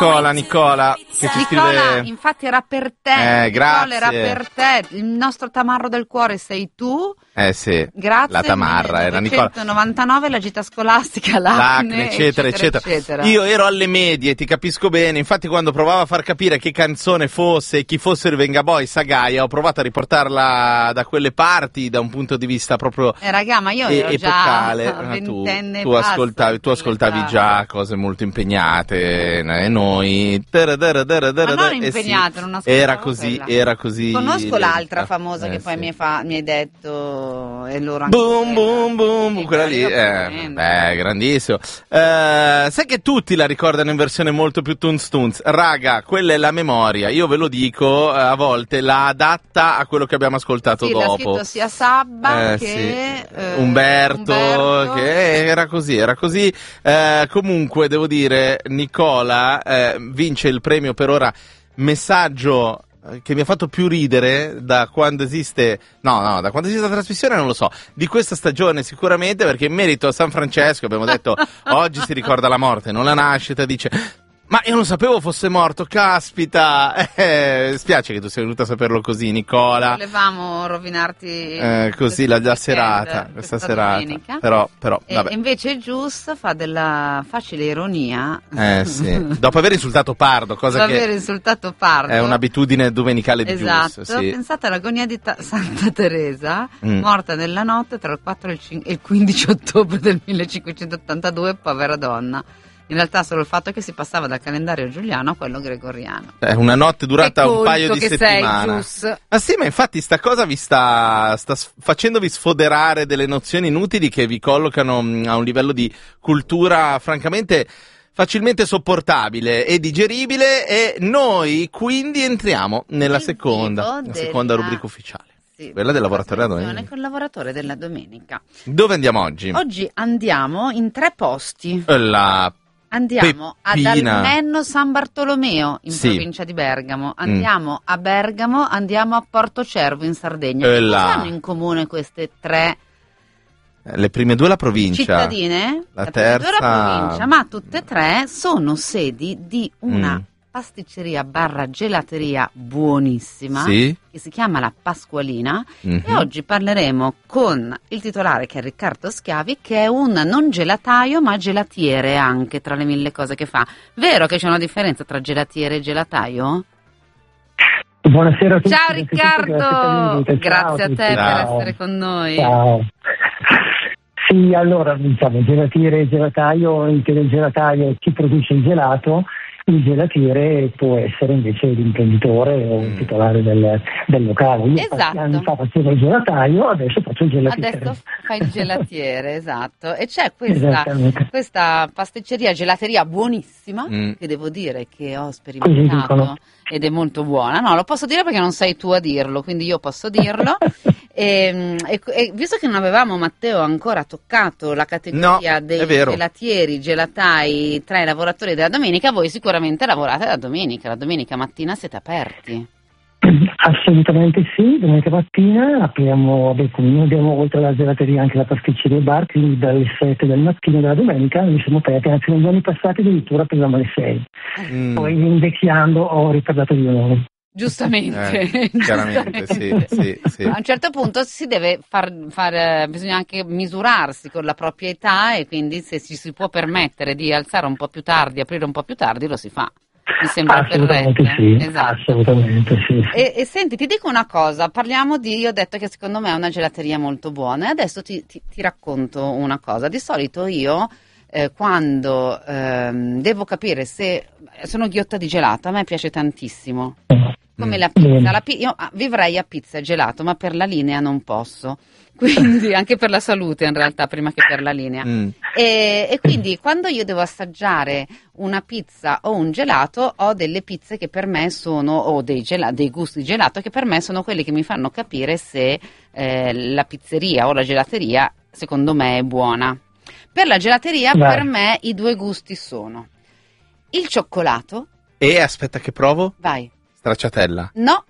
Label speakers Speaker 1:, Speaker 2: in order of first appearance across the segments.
Speaker 1: Nicola, che ci
Speaker 2: Nicola,
Speaker 1: scrive...
Speaker 2: infatti era per te.
Speaker 1: Grazie.
Speaker 2: Nicola, era per te. Il nostro tamarro del cuore sei tu.
Speaker 1: Sì.
Speaker 2: Grazie.
Speaker 1: La tamarra era Nicola.
Speaker 2: 1999, la gita scolastica, l'acne, eccetera.
Speaker 1: Io ero alle medie, ti capisco bene. Infatti, quando provavo a far capire che canzone fosse e chi fossero i Venga Boys a Gaia, ho provato a riportarla da quelle parti, da un punto di vista proprio
Speaker 2: raga, ma io ero
Speaker 1: epocale.
Speaker 2: già ventenne.
Speaker 1: Tu ascoltavi già cose molto impegnate, e noi.
Speaker 2: Ma non impegnate, non ascoltavo.
Speaker 1: Era così.
Speaker 2: Conosco l'altra famosa che poi mi hai detto. E loro anche
Speaker 1: boom boom boom, quella lì grandissimo. Sai che tutti la ricordano in versione molto più tunz, raga, quella è la memoria, io ve lo dico, a volte la adatta a quello che abbiamo ascoltato dopo.
Speaker 2: L'ha scritto sia Sabba che
Speaker 1: Umberto, che era così. Comunque devo dire, Nicola vince il premio per ora messaggio che mi ha fatto più ridere da quando esiste da quando esiste la trasmissione non lo so, di questa stagione sicuramente, perché in merito a San Francesco abbiamo detto oggi si ricorda la morte, non la nascita, dice ma io non sapevo fosse morto, caspita, spiace che tu sia venuta a saperlo così, Nicola.
Speaker 2: Volevamo rovinarti
Speaker 1: così la serata, questa serata.
Speaker 2: Domenica.
Speaker 1: Però vabbè.
Speaker 2: E invece Gius fa della facile ironia.
Speaker 1: Sì. Dopo aver insultato Pardo, è un'abitudine domenicale di
Speaker 2: Gius.
Speaker 1: Sì.
Speaker 2: Pensate all'agonia di Santa Teresa, morta nella notte tra il 4 e il 15 ottobre del 1582, povera donna. In realtà solo il fatto è che si passava dal calendario giuliano a quello gregoriano. È
Speaker 1: una notte durata un paio di settimane.
Speaker 2: Ma
Speaker 1: sì, ma infatti sta cosa vi sta facendovi sfoderare delle nozioni inutili che vi collocano a un livello di cultura francamente facilmente sopportabile e digeribile, e noi quindi entriamo nella seconda rubrica ufficiale. Quella del lavoratore della domenica.
Speaker 2: Con il lavoratore della domenica.
Speaker 1: Dove andiamo oggi?
Speaker 2: Oggi andiamo in 3 posti. Andiamo
Speaker 1: Peppina.
Speaker 2: ad Almenno San Bartolomeo in provincia di Bergamo, andiamo a Bergamo, andiamo a Portocervo in Sardegna. Cosa hanno in comune queste 3
Speaker 1: le prime 2 la provincia,
Speaker 2: cittadine?
Speaker 1: La terza
Speaker 2: la provincia, ma tutte e 3 sono sedi di una pasticceria / gelateria buonissima che si chiama La Pasqualina, e oggi parleremo con il titolare, che è Riccardo Schiavi, che è un non gelataio ma gelatiere anche, tra le mille cose che fa. Vero che c'è una differenza tra gelatiere e gelataio?
Speaker 3: Buonasera a tutti.
Speaker 2: Ciao Riccardo, grazie a te per essere con noi.
Speaker 3: Ciao. Sì, allora diciamo gelatiere e gelataio, il gelataio è chi produce il gelato. Il gelatiere può essere invece l'imprenditore o il titolare del locale. Io anni fa facevo il gelataio, adesso faccio il gelatiere.
Speaker 2: Adesso fai il gelatiere, esatto. E c'è questa pasticceria, gelateria buonissima, che devo dire che ho sperimentato ed è molto buona. No, lo posso dire perché non sei tu a dirlo, quindi io posso dirlo. E visto che non avevamo, Matteo, ancora toccato la categoria dei gelatieri, gelatai tra i lavoratori della domenica, voi sicuramente lavorate la domenica mattina siete aperti.
Speaker 3: Assolutamente sì, domenica mattina apriamo, abbiamo oltre alla gelateria anche la pasticceria e bar, quindi dalle 7 del mattino della domenica noi siamo aperti, anzi negli anni passati addirittura aprivamo alle 6. Poi invecchiando ho ritardato di nuovo.
Speaker 2: Giustamente,
Speaker 1: chiaramente, sì.
Speaker 2: A un certo punto si deve bisogna anche misurarsi con la propria età, e quindi se ci si può permettere di alzare un po' più tardi, aprire un po' più tardi, lo si fa. Mi sembra corretto.
Speaker 3: Sì,
Speaker 2: esatto.
Speaker 3: Assolutamente sì.
Speaker 2: E senti, ti dico una cosa, io ho detto che secondo me è una gelateria molto buona, e adesso ti racconto una cosa. Di solito io quando devo capire se sono ghiotta di gelato, a me piace tantissimo. Come la pizza, io vivrei a pizza e gelato, ma per la linea non posso, quindi anche per la salute in realtà, prima che per la linea. E quindi quando io devo assaggiare una pizza o un gelato, ho delle pizze che per me sono, o dei gusti di gelato che per me sono quelli che mi fanno capire se la pizzeria o la gelateria secondo me è buona. Per la gelateria per me i 2 gusti sono il cioccolato
Speaker 1: aspetta che provo.
Speaker 2: Vai.
Speaker 1: Stracciatella?
Speaker 2: No,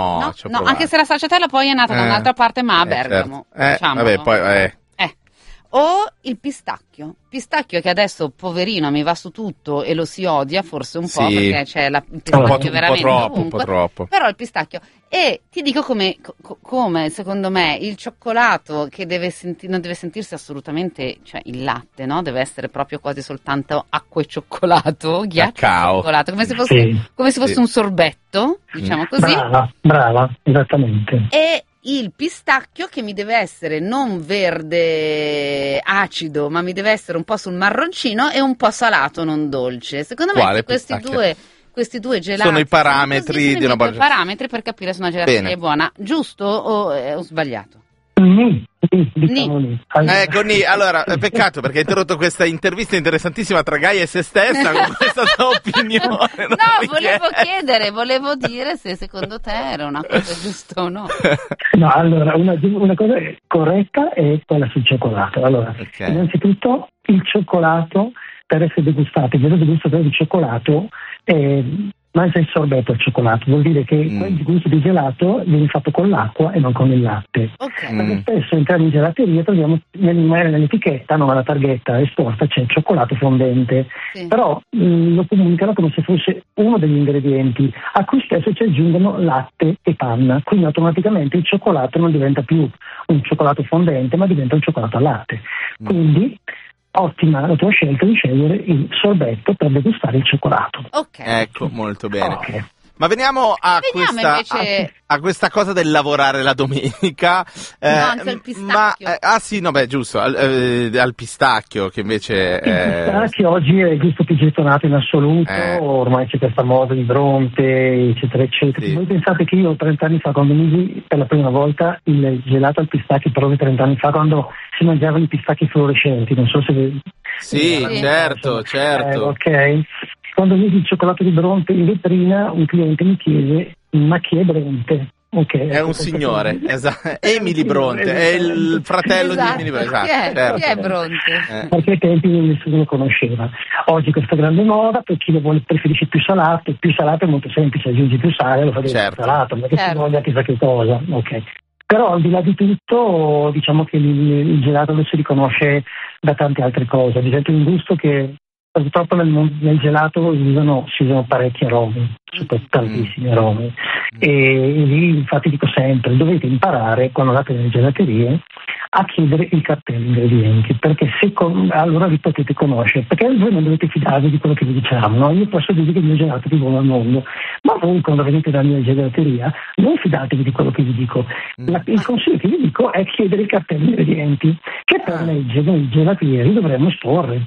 Speaker 1: No,
Speaker 2: anche se la stracciatella poi è nata da un'altra parte, ma a Bergamo.
Speaker 1: Certo. Vabbè, poi
Speaker 2: o il pistacchio che adesso poverino mi va su tutto e lo si odia forse un po', perché c'è il pistacchio veramente
Speaker 1: un po' troppo.
Speaker 2: Però il pistacchio, e ti dico come secondo me il cioccolato che non deve sentirsi assolutamente, cioè il latte, no? Deve essere proprio quasi soltanto acqua e cioccolato, ghiaccio e cioccolato, come se fosse un sorbetto, diciamo così.
Speaker 3: Brava, esattamente.
Speaker 2: E il pistacchio che mi deve essere non verde acido, ma mi deve essere un po' sul marroncino e un po' salato, non dolce. Secondo me questi due gelati
Speaker 1: sono i parametri di una buona
Speaker 2: parametri per capire se una gelateria è buona, giusto o sbagliato?
Speaker 1: Ecco, allora, peccato perché hai interrotto questa intervista interessantissima tra Gaia e se stessa con questa tua opinione.
Speaker 2: Volevo dire se secondo te era una cosa giusta o no.
Speaker 3: No, allora, una cosa corretta è quella sul cioccolato. Allora, innanzitutto il cioccolato, per essere degustato, il vero degustatore di cioccolato mangia il sorbetto al cioccolato, vuol dire che quel gusto di gelato viene fatto con l'acqua e non con il latte. Perché spesso entriamo in gelateria troviamo nell'etichetta, non alla targhetta esposta, c'è cioccolato fondente, però lo comunicano come se fosse uno degli ingredienti a cui spesso ci aggiungono latte e panna, quindi automaticamente il cioccolato non diventa più un cioccolato fondente ma diventa un cioccolato al latte. Quindi ottima la tua scelta di scegliere il sorbetto per degustare il cioccolato.
Speaker 1: Ecco, molto bene. Ma veniamo a questa cosa del lavorare la domenica.
Speaker 2: Anche al pistacchio.
Speaker 1: Giusto, al pistacchio che invece...
Speaker 3: Il pistacchio oggi è il gusto più gettonato in assoluto, ormai c'è questa moda di Bronte, eccetera, eccetera. Voi pensate che io 30 anni fa, quando misi per la prima volta il gelato al pistacchio, però 30 anni fa, quando si mangiavano i pistacchi fluorescenti, non so se...
Speaker 1: certo.
Speaker 3: Ok. Quando vidi il cioccolato di Bronte in vetrina, un cliente mi chiese: ma chi è Bronte?
Speaker 1: È un signore, esatto. Emily Bronte, è il fratello di Emily Bronte.
Speaker 2: Chi è Bronte?
Speaker 3: Perché ai tempi nessuno lo conosceva. Oggi questa grande moda, per chi lo preferisce più salato è molto semplice, aggiungi più sale, lo fai più salato, non è che si voglia chissà che cosa. Però al di là di tutto, diciamo che il gelato lo si riconosce da tante altre cose, ad esempio un gusto che purtroppo nel gelato si usano parecchi aromi, tantissimi aromi, e lì infatti dico sempre, dovete imparare quando andate nelle gelaterie a chiedere il cartello ingredienti, perché allora vi potete conoscere, perché voi non dovete fidarvi di quello che vi diciamo, no? Io posso dirvi che il mio gelato è più buono al mondo, ma voi quando venite dalla mia gelateria non fidatevi di quello che vi dico. Il consiglio che vi dico è chiedere il cartello ingredienti, che per legge noi gelatieri dovremmo esporre.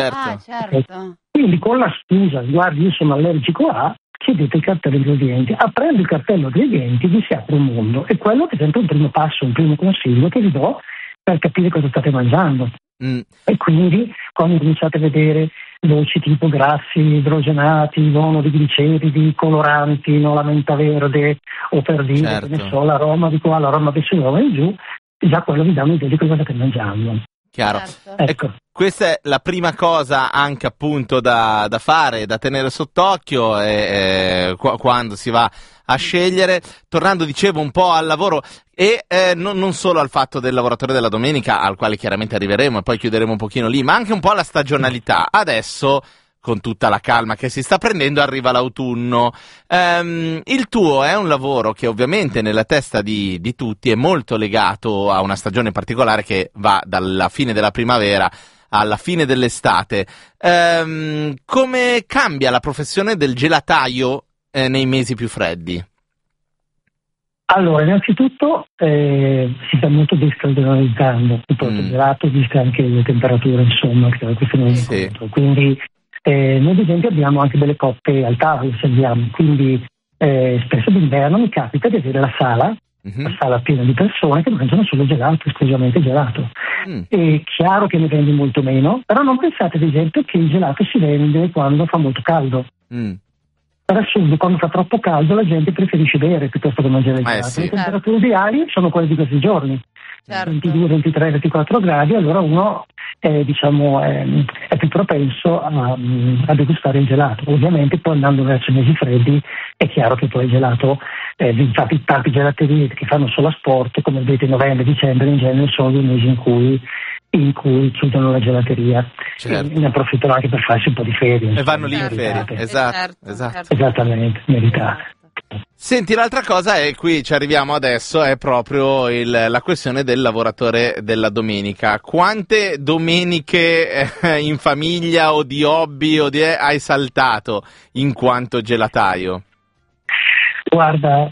Speaker 1: Certo.
Speaker 3: Quindi con la scusa, guardi, io sono allergico a, chiedete il cartello ingredienti. Aprendo il cartello ingredienti vi si apre un mondo, e quello è sempre un primo passo, un primo consiglio che vi do per capire cosa state mangiando. E quindi quando cominciate a vedere dolci tipo grassi, idrogenati, monogliceridi, coloranti, no, la menta verde, o per dire, che ne so, l'aroma di qua, l'aroma di su, l'aroma di giù, già quello vi dà un'idea di cosa state mangiando.
Speaker 1: Chiaro. Ecco, questa è la prima cosa anche appunto da fare, da tenere sott'occhio quando si va a scegliere. Tornando, dicevo, un po' al lavoro e non solo al fatto del lavoratore della domenica, al quale chiaramente arriveremo e poi chiuderemo un pochino lì, ma anche un po' alla stagionalità. Adesso, con tutta la calma che si sta prendendo, arriva l'autunno. Il tuo è un lavoro che ovviamente nella testa di tutti è molto legato a una stagione particolare che va dalla fine della primavera alla fine dell'estate. Come cambia la professione del gelataio nei mesi più freddi?
Speaker 3: Allora, innanzitutto si sta molto destagionalizzando, il gelato, viste anche le temperature, insomma, che questo non è incontro. Quindi noi ad esempio abbiamo anche delle coppe al tavolo, serviamo, quindi spesso d'inverno mi capita di avere la sala piena di persone che mangiano solo gelato, esclusivamente gelato. È chiaro che ne vendi molto meno, però non pensate ad esempio che il gelato si vende quando fa molto caldo. Per assurdo, quando fa troppo caldo la gente preferisce bere piuttosto che mangiare il gelato. Le temperature ideali sono quelle di questi giorni, 22, 23, 24 gradi, allora uno è più propenso a degustare il gelato. Ovviamente poi andando verso i mesi freddi è chiaro che poi il gelato, infatti tanti gelaterie che fanno solo a sport, come vedete novembre, dicembre in genere sono i mesi in cui in cui chiudono la gelateria.
Speaker 1: Certo.
Speaker 3: E ne approfittano anche per farsi un po' di ferie.
Speaker 1: E vanno lì in
Speaker 3: meritate.
Speaker 1: ferie, esatto,
Speaker 2: Certo,
Speaker 1: esatto.
Speaker 2: certo.
Speaker 3: Esattamente, meritate.
Speaker 1: Senti, l'altra cosa è, qui ci arriviamo adesso, è proprio la questione del lavoratore della domenica. Quante domeniche in famiglia o di hobby hai saltato in quanto gelataio?
Speaker 3: Guarda,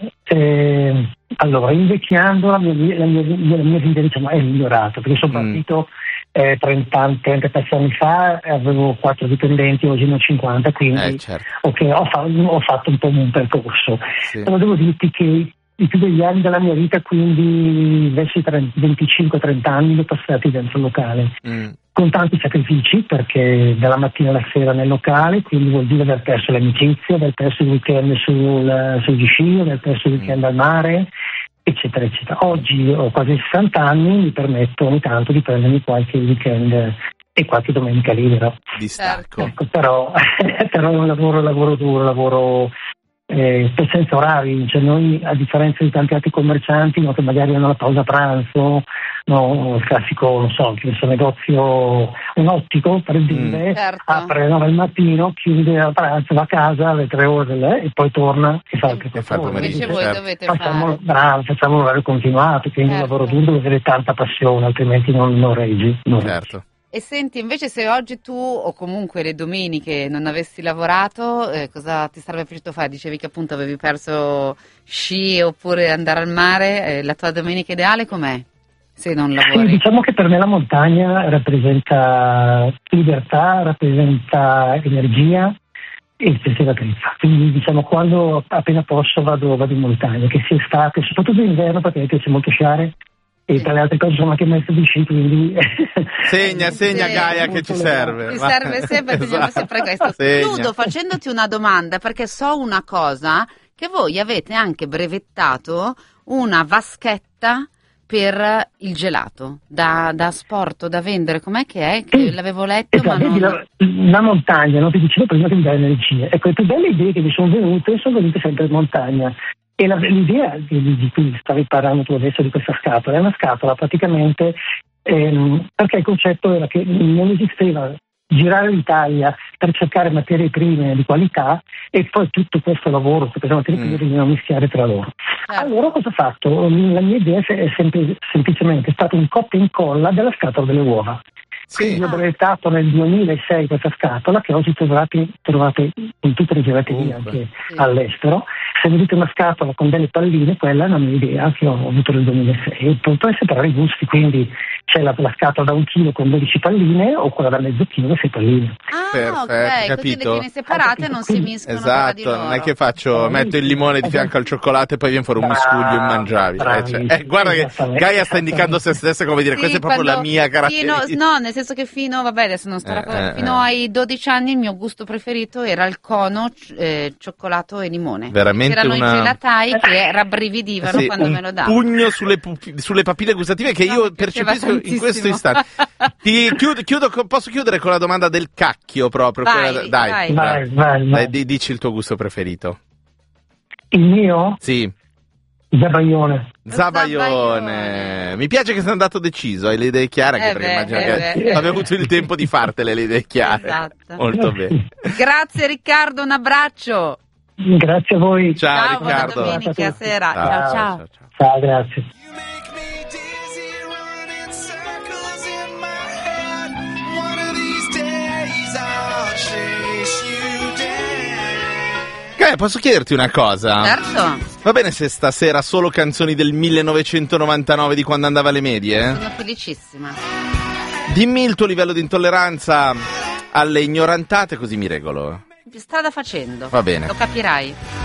Speaker 3: allora, invecchiando la mia vita, diciamo, è migliorata, perché sono partito 30 anni fa, avevo 4 dipendenti, oggi ne ho 50, quindi
Speaker 1: Certo.
Speaker 3: ho fatto un po' un percorso.
Speaker 1: Sì.
Speaker 3: Però devo dirti che i più degli anni della mia vita, quindi verso i 25-30 anni, li ho passati dentro il locale. Con tanti sacrifici, perché dalla mattina alla sera nel locale, quindi vuol dire aver perso l'amicizia, aver perso il weekend sugli sci, aver perso il weekend al mare, eccetera, eccetera. Oggi ho quasi 60 anni, mi permetto ogni tanto di prendermi qualche weekend e qualche domenica libera.
Speaker 1: Di stacco.
Speaker 3: Ecco, però è un lavoro duro, senza orari, cioè noi, a differenza di tanti altri commercianti, no, che magari hanno la pausa pranzo, no, il classico, non so, questo negozio, un ottico per dire,
Speaker 2: Certo.
Speaker 3: apre alle 9 del mattino, chiude a pranzo, va a casa alle 3 ore e poi torna e fa altre
Speaker 1: E fa il
Speaker 3: cose.
Speaker 1: pomeriggio.
Speaker 2: Invece voi
Speaker 1: certo.
Speaker 2: dovete
Speaker 3: Facciamo
Speaker 2: fare.
Speaker 3: un orario continuato, quindi
Speaker 2: Certo.
Speaker 3: un lavoro duro, deve avere tanta passione, altrimenti non reggi.
Speaker 1: Certo.
Speaker 2: E senti, invece se oggi tu o comunque le domeniche non avessi lavorato, cosa ti sarebbe piaciuto fare? Dicevi che appunto avevi perso sci oppure andare al mare, la tua domenica ideale com'è? Se non
Speaker 3: Sì,
Speaker 2: lavori.
Speaker 3: diciamo che per me la montagna rappresenta libertà, rappresenta energia e spensieratezza. Quindi diciamo quando appena posso vado in montagna, che sia estate, soprattutto in inverno perché mi piace molto sciare. E tra le altre cose sono anche maestro di sci, quindi
Speaker 1: Segna
Speaker 2: Sì.
Speaker 1: Gaia che ci serve.
Speaker 2: Ti serve sempre, teniamo sempre questo.
Speaker 1: Segna.
Speaker 2: Chiudo facendoti una domanda, perché so una cosa, che voi avete anche brevettato una vaschetta per il gelato, da sport, da vendere, com'è che è? Che l'avevo letto, ma
Speaker 3: vedi,
Speaker 2: non...
Speaker 3: la montagna, no? Ti dicevo prima che mi dà energia. Ecco, le più belle idee che mi sono venute sempre in montagna. E l'idea di cui stavi parlando tu adesso, di questa scatola, è una scatola praticamente perché il concetto era che non esisteva girare l'Italia per cercare materie prime di qualità e poi tutto questo lavoro, queste materie prime devono mischiare tra loro. Allora cosa ho fatto? La mia idea è semplicemente stata un copia e incolla della scatola delle uova.
Speaker 1: Sì.
Speaker 3: Quindi ho brevettato nel 2006 questa scatola che oggi trovate in tutte le gelaterie, anche all'estero. Se vedete una scatola con delle palline, quella è una mia idea che ho avuto nel 2006. E poi può separare i gusti, quindi c'è la scatola da 1 chilo con 12 palline o quella da mezzo chilo da 6 palline.
Speaker 2: Ah, ok, così
Speaker 1: capito?
Speaker 2: le tieni separate e non si mischiano tra di
Speaker 1: Esatto,
Speaker 2: loro.
Speaker 1: non è che metto il limone di fianco al cioccolato e poi viene fuori un miscuglio immangiabile. Guarda che Gaia sta indicando se stessa, come dire,
Speaker 2: Sì,
Speaker 1: questa è proprio la mia caratteristica.
Speaker 2: No, nel senso che fino ai 12 anni il mio gusto preferito era il cono, cioccolato e limone.
Speaker 1: Veramente
Speaker 2: c'erano i gelatai che rabbrividivano
Speaker 1: sì,
Speaker 2: quando
Speaker 1: un
Speaker 2: me lo davano.
Speaker 1: pugno sulle papille gustative che io percepisco in questo istante. Posso chiudere con la domanda del cacchio proprio?
Speaker 3: Vai.
Speaker 1: Dici il tuo gusto preferito.
Speaker 3: Il mio?
Speaker 1: Sì.
Speaker 3: Zabaione.
Speaker 1: Mi piace che sei andato deciso, hai le idee chiare, anche perché immagino che avevi avuto il tempo di fartele le idee chiare.
Speaker 2: Esatto.
Speaker 1: Molto bene.
Speaker 2: Grazie Riccardo, un abbraccio.
Speaker 3: Grazie a voi.
Speaker 1: Ciao
Speaker 2: Buona
Speaker 1: Riccardo.
Speaker 2: domenica sera. Ciao.
Speaker 3: Ciao, grazie.
Speaker 1: Posso chiederti una cosa?
Speaker 2: Certo.
Speaker 1: Va bene se stasera solo canzoni del 1999 di quando andava alle medie?
Speaker 2: Sono felicissima.
Speaker 1: Dimmi il tuo livello di intolleranza alle ignorantate così mi regolo.
Speaker 2: Strada facendo.
Speaker 1: Va bene.
Speaker 2: Lo capirai.